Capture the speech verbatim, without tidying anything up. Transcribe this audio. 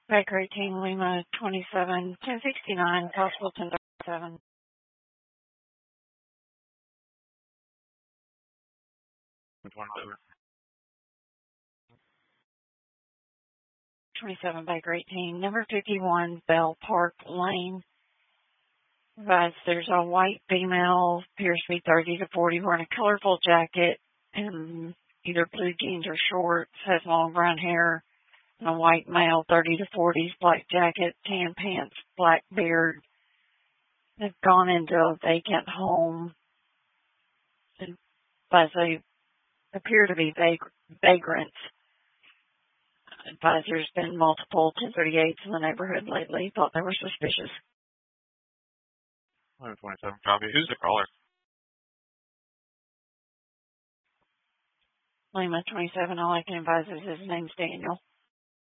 Baker eighteen, Lima twenty-seven, ten sixty-nine, possible ten thirty-seven. twenty-seven, Baker eighteen, number fifty-one, Bell Park Lane. Advise there's a white female, appears to be thirty to forty, wearing a colorful jacket and either blue jeans or shorts, has long brown hair, and a white male, thirty to forties, black jacket, tan pants, black beard. They've gone into a vacant home, but they appear to be vag- vagrants. Advise there's been multiple ten thirty-eights in the neighborhood lately. Thought they were suspicious. one twenty-seven, copy. Who's the caller? Lima twenty-seven, all I can advise is his name's Daniel.